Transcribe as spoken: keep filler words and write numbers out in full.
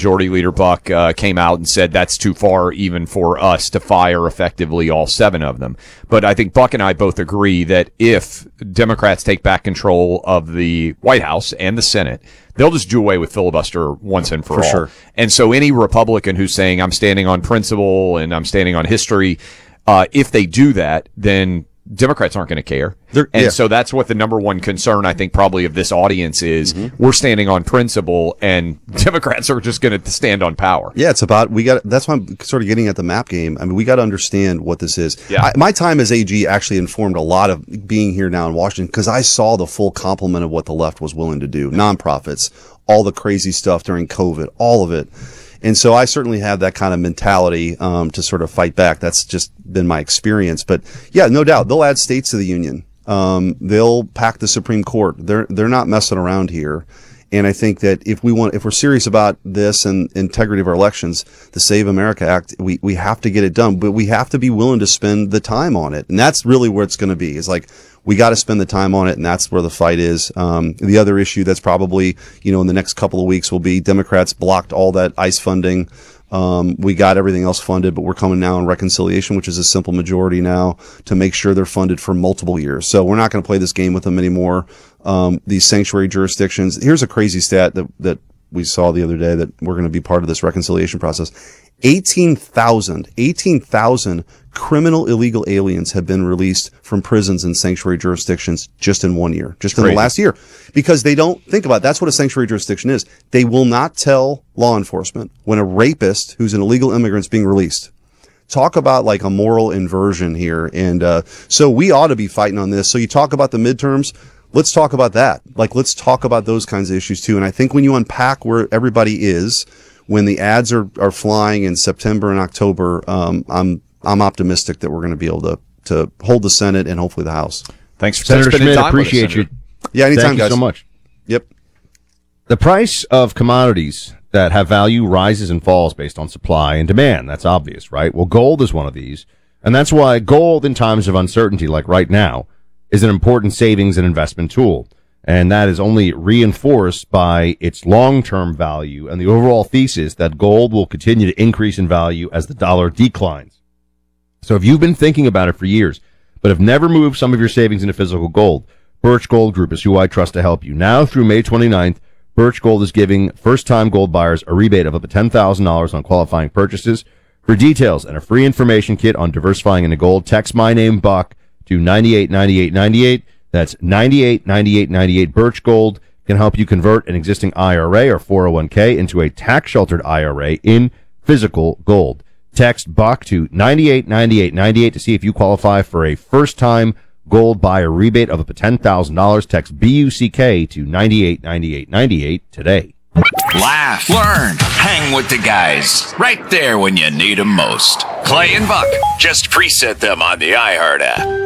Majority Leader Buck uh, came out and said that's too far even for us to fire effectively all seven of them. But I think Buck and I both agree that if Democrats take back control of the White House and the Senate, they'll just do away with filibuster once and for, for all. Sure. And so any Republican who's saying I'm standing on principle and I'm standing on history, uh, if they do that, then Democrats aren't going to care. They're, and yeah. so that's what the number one concern, I think, probably of this audience is. Mm-hmm. We're standing on principle and Democrats are just going to stand on power. Yeah, it's about, we got, that's why I'm sort of getting at the map game. I mean, we got to understand what this is. Yeah. I, my time as A G actually informed a lot of being here now in Washington because I saw the full complement of what the left was willing to do. Nonprofits, all the crazy stuff during COVID, all of it. And so I certainly have that kind of mentality um, to sort of fight back. That's just been my experience. But yeah, no doubt they'll add states to the union. Um, they'll pack the Supreme Court. They're they're not messing around here. And I think that if we want, if we're serious about this and integrity of our elections, the Save America Act, we we have to get it done. But we have to be willing to spend the time on it. And that's really where it's going to be. It's like, we got to spend the time on it, and that's where the fight is. Um, the other issue that's probably, you know, in the next couple of weeks will be Democrats blocked all that ICE funding. Um, we got everything else funded, but we're coming now in reconciliation, which is a simple majority now to make sure they're funded for multiple years. So we're not going to play this game with them anymore. Um, these sanctuary jurisdictions. Here's a crazy stat that, that we saw the other day that we're going to be part of this reconciliation process. eighteen thousand, eighteen thousand criminal illegal aliens have been released from prisons and sanctuary jurisdictions just in one year, just in the last year, because they don't think about it. That's what a sanctuary jurisdiction is. They will not tell law enforcement when a rapist who's an illegal immigrant is being released. Talk about like a moral inversion here. And, uh, so we ought to be fighting on this. So you talk about the midterms. Let's talk about that. Like, let's talk about those kinds of issues too. And I think when you unpack where everybody is, when the ads are, are flying in September and October, um, I'm, I'm optimistic that we're going to be able to, to hold the Senate and hopefully the House. Thanks for Senator spending Schmidt, time appreciate with us, you. Yeah, anytime, Thank guys. you so much. Yep. The price of commodities that have value rises and falls based on supply and demand. That's obvious, right? Well, gold is one of these. And that's why gold in times of uncertainty, like right now, is an important savings and investment tool. And that is only reinforced by its long-term value and the overall thesis that gold will continue to increase in value as the dollar declines. So if you've been thinking about it for years, but have never moved some of your savings into physical gold, Birch Gold Group is who I trust to help you. Now through May twenty-ninth, Birch Gold is giving first-time gold buyers a rebate of up to ten thousand dollars on qualifying purchases. For details and a free information kit on diversifying into gold, text my name, Buck, to nine eight nine eight nine eight. That's nine eight nine eight nine eight. Birch Gold can help you convert an existing I R A or four oh one k into a tax-sheltered I R A in physical gold. Text Buck to nine eight nine eight nine eight to see if you qualify for a first-time gold buyer rebate of up to ten thousand dollars. Text B U C K to nine eight nine eight nine eight today. Laugh, learn, hang with the guys. Right there when you need them most. Clay and Buck. Just preset them on the iHeart app.